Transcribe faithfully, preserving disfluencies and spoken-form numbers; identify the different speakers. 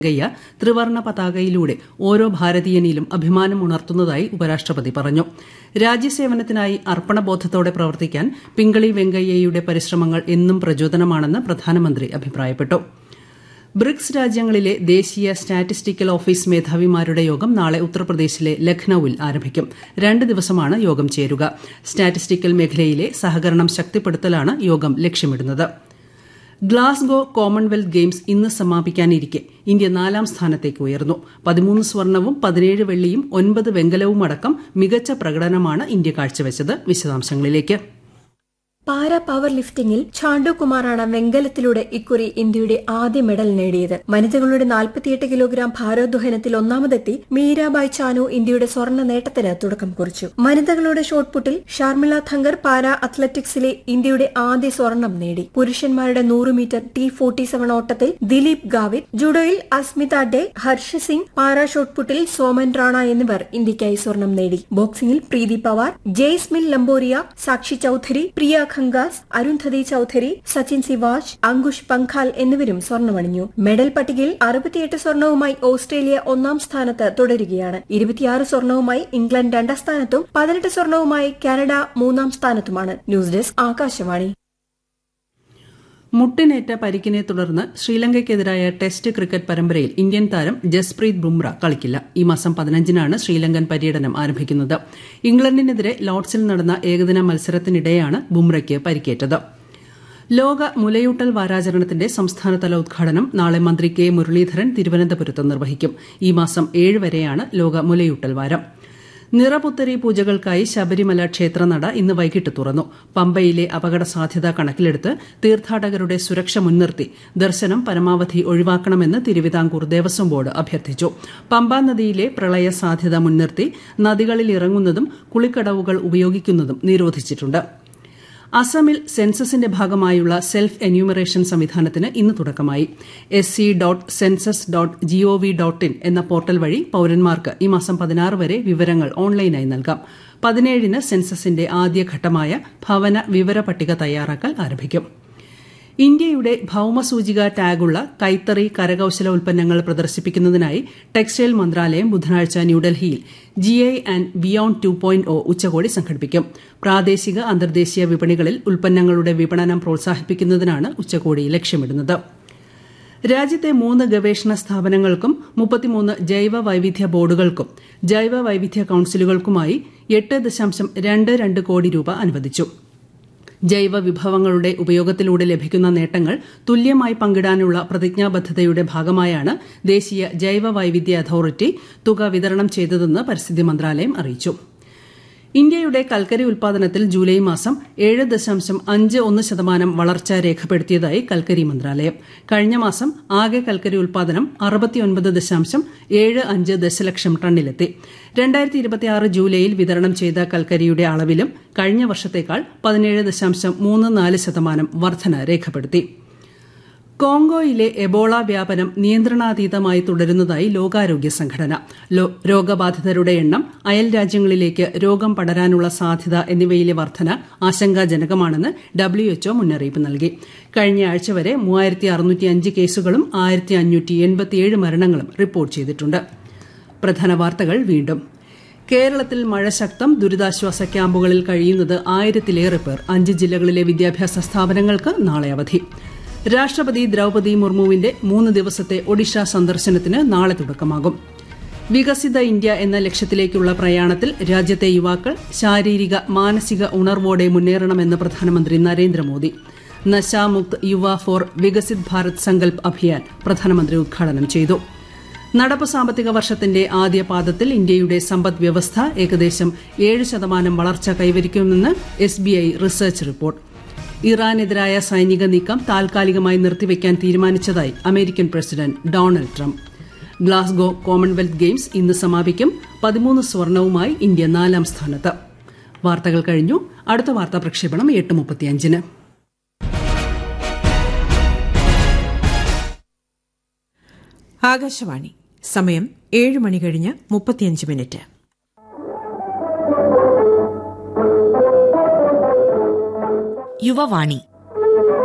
Speaker 1: വെങ്കയ്യ ത്രിവർണ്ണ പതാകയിലൂടെ ഓരോ ഭാരതീയനിലും അഭിമാനം ഉണർത്തുന്നതായി ഉപരാഷ്ട്രപതി പറഞ്ഞു. രാജ്യസേവനത്തിനായി അർപ്പണബോധത്തോടെ പ്രവർത്തിക്കാൻ പിംഗളി വെങ്കയ്യയുടെ പരിശ്രമങ്ങൾ എന്നും പ്രചോദനമാണെന്ന് പ്രധാനമന്ത്രി അഭിപ്രായപ്പെട്ടു. ബ്രിക്സ് രാജ്യങ്ങളിലെ ദേശീയ സ്റ്റാറ്റിസ്റ്റിക്കൽ ഓഫീസ് മേധാവിമാരുടെ യോഗം നാളെ ഉത്തർപ്രദേശിലെ ലഖ്നൌവിൽ ആരംഭിക്കും. രണ്ട് ദിവസമാണ് യോഗം ചേരുക. സ്റ്റാറ്റിസ്റ്റിക്കൽ മേഖലയിലെ സഹകരണം ശക്തിപ്പെടുത്തലാണ് യോഗം ലക്ഷ്യമിടുന്നത്. ഗ്ലാസ്ഗോ കോമൺവെൽത്ത് ഗെയിംസ് ഇന്ന് സമാപിക്കാനിരിക്കെ ഇന്ത്യ നാലാം സ്ഥാനത്തേക്ക് ഉയർന്നു. പതിമൂന്ന് സ്വർണവും പതിനേഴ് വെള്ളിയും ഒൻപത് വെങ്കലവുമടക്കം മികച്ച പ്രകടനമാണ് ഇന്ത്യ കാഴ്ചവെച്ചത്. വിശദാംശങ്ങളിലേക്ക്.
Speaker 2: പാരാ പവർ ലിഫ്റ്റിംഗിൽ ഛാണ്ടു കുമാറാണ് വെങ്കലത്തിലൂടെ ഇക്കുറി ഇന്ത്യയുടെ ആദ്യ മെഡൽ നേടിയത്. വനിതകളുടെ നാൽപ്പത്തിയെട്ട് കിലോഗ്രാം ഭാരോദ്വഹനത്തിൽ ഒന്നാമതെത്തി മീരാബായ് ചാനു ഇന്ത്യയുടെ സ്വർണ്ണ നേട്ടത്തിന് തുടക്കം കുറിച്ചു. വനിതകളുടെ ഷോട്ട്പുട്ടിൽ ഷർമിള ഥങ്കർ പാരാ അത്ലറ്റിക്സിലെ ഇന്ത്യയുടെ ആദ്യ സ്വർണം നേടി. പുരുഷന്മാരുടെ നൂറ് മീറ്റർ ടി ഫോർട്ടി സെവൻ ഓട്ടത്തിൽ ദിലീപ് ഗാവിത്, ജുഡോയിൽ അസ്മിത ഡെ, ഹർഷ് സിംഗ്, പാരാ ഷോട്ട്പുട്ടിൽ സോമൻ റാണ എന്നിവർ ഇന്ത്യയ്ക്കായി സ്വർണം നേടി. ബോക്സിംഗിൽ പ്രീതി പവാർ, ജെയ്സ്മിൻ ലംബോറിയ, സാക്ഷി ചൌധരി, പ്രിയ ഖങ്കാസ്, അരുന്ധതി ചൌധരി, സച്ചിൻ സിവാജ്, അങ്കുഷ് പങ്ഖാൽ എന്നിവരും സ്വർണ്ണമണിഞ്ഞു. മെഡൽ പട്ടികയിൽ അറുപത്തിയെട്ട് സ്വർണവുമായി ഓസ്ട്രേലിയ ഒന്നാം സ്ഥാനത്ത് തുടരുകയാണ്. ഇരുപത്തിയാറ് സ്വർണവുമായി ഇംഗ്ലണ്ട് രണ്ടാം സ്ഥാനത്തും പതിനെട്ട് സ്വർണവുമായി കാനഡ മൂന്നാം സ്ഥാനത്തുമാണ്. News desk Akashvani.
Speaker 1: മുട്ടിനേറ്റ പരിക്കിനെ തുടർന്ന് ശ്രീലങ്കയ്ക്കെതിരായ ടെസ്റ്റ് ക്രിക്കറ്റ് പരമ്പരയിൽ ഇന്ത്യൻ താരം ജസ്പ്രീത് ബുംറ കളിക്കില്ല. ഈ മാസം പതിനഞ്ചിനാണ് ശ്രീലങ്കൻ പര്യടനം ആരംഭിക്കുന്നത്. ഇംഗ്ലണ്ടിനെതിരെ ലോർഡ്സിൽ നടന്ന ഏകദിന മത്സരത്തിനിടെയാണ് ബുംറയ്ക്ക് പരിക്കേറ്റത്. ലോക മുലയൂട്ടൽ വാരാചരണത്തിന്റെ സംസ്ഥാനതല ഉദ്ഘാടനം നാളെ മന്ത്രി കെ മുരളീധരൻ തിരുവനന്തപുരത്ത് നിർവഹിക്കും. ഈ മാസം ഏഴ് വരെയാണ് ലോക മുലയൂട്ടൽ വാരം. നിറപുത്തരി പൂജകൾക്കായി ശബരിമല ക്ഷേത്രനട ഇന്ന് വൈകിട്ട് തുറന്നു. പമ്പയിലെ അപകട സാധ്യത കണക്കിലെടുത്ത് തീർത്ഥാടകരുടെ സുരക്ഷ മുൻനിർത്തി ദർശനം പരമാവധി ഒഴിവാക്കണമെന്ന് തിരുവിതാംകൂർ ദേവസ്വം ബോർഡ് അഭ്യർത്ഥിച്ചു. പമ്പാ നദിയിലെ പ്രളയ സാധ്യത മുൻനിർത്തി നദികളിൽ ഇറങ്ങുന്നതും കുളിക്കടവുകൾ ഉപയോഗിക്കുന്നതും നിരോധിച്ചിട്ടുണ്ട്. അസമിൽ സെൻസസിന്റെ ഭാഗമായുള്ള സെൽഫ് എന്യൂമറേഷൻ സംവിധാനത്തിന് ഇന്ന് തുടക്കമായി. S C dot census dot G O V dot in എന്ന പോർട്ടൽ വഴി പൌരന്മാർക്ക് ഈ മാസം പതിനാറ് വരെ വിവരങ്ങൾ ഓൺലൈനായി നൽകാം. പതിനേഴിന് സെൻസസിന്റെ ആദ്യഘട്ടമായ ഭവന വിവര പട്ടിക തയ്യാറാക്കൽ ആരംഭിക്കും. ഇന്ത്യയുടെ ഭൌമസൂചിക ടാഗുള്ള കൈത്തറി കരകൌശല ഉൽപ്പന്നങ്ങൾ പ്രദർശിപ്പിക്കുന്നതിനായി ടെക്സ്റ്റൈൽ മന്ത്രാലയം ബുധനാഴ്ച ന്യൂഡൽഹിയിൽ GI and beyond two point O ഉച്ചകോടി സംഘടിപ്പിക്കും. പ്രാദേശിക അന്തർദേശീയ വിപണികളിൽ ഉൽപ്പന്നങ്ങളുടെ വിപണനം പ്രോത്സാഹിപ്പിക്കുന്നതിനാണ് ഉച്ചകോടി ലക്ഷ്യമിടുന്നത്. രാജ്യത്തെ മൂന്ന് ഗവേഷണ സ്ഥാപനങ്ങൾക്കും മുപ്പത്തിമൂന്ന് ജൈവ വൈവിധ്യ ബോർഡുകൾക്കും ജൈവ വൈവിധ്യ കൌൺസിലുകൾക്കുമായി എട്ട് ദശാംശം രണ്ട് രണ്ട് കോടി രൂപ അനുവദിച്ചു. ജൈവ വിഭവങ്ങളുടെ ഉപയോഗത്തിലൂടെ ലഭിക്കുന്ന നേട്ടങ്ങൾ തുല്യമായി പങ്കിടാനുള്ള പ്രതിജ്ഞാബദ്ധതയുടെ ഭാഗമായാണ് ദേശീയ ജൈവ വൈവിധ്യ അതോറിറ്റി തുക വിതരണം ചെയ്തതെന്ന് പരിസ്ഥിതി മന്ത്രാലയം അറിയിച്ചു. ഇന്ത്യയുടെ കൽക്കരി ഉൽപാദനത്തിൽ ജൂലൈ മാസം ഏഴ് ദശാംശം അഞ്ച് ഒന്ന് ശതമാനം വളർച്ച രേഖപ്പെടുത്തിയതായി കൽക്കരി മന്ത്രാലയം. കഴിഞ്ഞ മാസം ആകെ കൽക്കരി ഉൽപാദനം അറുപത്തിയൊൻപത് ദശാംശം ഏഴ് അഞ്ച് ദശലക്ഷം ടണ്ണിലെത്തി. രണ്ടായിരത്തി ഇരുപത്തിയാറ് ജൂലൈയിൽ വിതരണം ചെയ്ത കൽക്കരിയുടെ അളവിലും കഴിഞ്ഞ വർഷത്തേക്കാൾ പതിനേഴ് ദശാംശം മൂന്ന് നാല് ശതമാനം വർധന രേഖപ്പെടുത്തി. കോങ്കോയിലെ എബോള വ്യാപനം നിയന്ത്രണാതീതമായി തുടരുന്നതായി ലോകാരോഗ്യ സംഘടന. രോഗബാധിതരുടെ എണ്ണം, അയൽ രാജ്യങ്ങളിലേക്ക് രോഗം പടരാനുള്ള സാധ്യത എന്നിവയിലെ വർധന ആശങ്കാജനകമാണെന്ന് ഡബ്ല്യുഎച്ച്ഒ മുന്നറിയിപ്പ് നൽകി. കഴിഞ്ഞ ആഴ്ച വരെ മൂവായിരത്തി അറുന്നൂറ്റി അഞ്ച് കേസുകളും ആയിരത്തി അഞ്ഞൂറ്റി എൺപത്തിയേഴ് മരണങ്ങളും റിപ്പോർട്ട് ചെയ്തിട്ടുണ്ട്. പ്രധാന വാർത്തകൾ വീണ്ടും. കേരളത്തിൽ മഴ ശക്തം. ദുരിതാശ്വാസ ക്യാമ്പുകളിൽ കഴിയുന്നത് ആയിരത്തിലേറെ പേർ. അഞ്ച് ജില്ലകളിലെ വിദ്യാഭ്യാസ സ്ഥാപനങ്ങൾക്ക് നാളെ അവധി. രാഷ്ട്രപതി ദ്രൌപദി മുർമുവിന്റെ മൂന്ന് ദിവസത്തെ ഒഡീഷ സന്ദർശനത്തിന് നാളെ തുടക്കമാകും. വികസിത ഇന്ത്യ എന്ന ലക്ഷ്യത്തിലേക്കുള്ള പ്രയാണത്തിൽ രാജ്യത്തെ യുവാക്കൾ ശാരീരിക മാനസിക ഉണർവോടെ മുന്നേറണമെന്ന് പ്രധാനമന്ത്രി നരേന്ദ്രമോദി. നശാമുക്ത് യുവ ഫോർ വികസിത് ഭാരത് സങ്കൽപ് അഭിയാൻ പ്രധാനമന്ത്രി ഉദ്ഘാടനം ചെയ്തു. നടപ്പ് സാമ്പത്തിക വർഷത്തിന്റെ ആദ്യ പാദത്തിൽ ഇന്ത്യയുടെ സമ്പദ് വ്യവസ്ഥ ഏകദേശം ഏഴ് ശതമാനം വളർച്ച കൈവരിക്കുമെന്ന് എസ്ബിഐ റിസർച്ച് റിപ്പോർട്ട്. ഇറാനെതിരായ സൈനിക നീക്കം താൽക്കാലികമായി നിർത്തിവെക്കാൻ തീരുമാനിച്ചതായി American president Donald Trump. Glasgow Commonwealth games ഇന്ന് സമാപിക്കും. പതിമൂന്ന് സ്വർണവുമായി ഇന്ത്യ നാലാം സ്ഥാനത്ത്. വാർത്തകൾ കഴിഞ്ഞു. അടുത്ത വാർത്താ പ്രക്ഷേപണം എട്ട് മുപ്പത്തിയഞ്ചിന്.
Speaker 3: ആകാശവാണി. സമയം ഏഴ് മണി കഴിഞ്ഞ് മുപ്പത്തിയഞ്ച് മിനിറ്റ്.
Speaker 4: യുവവാണി.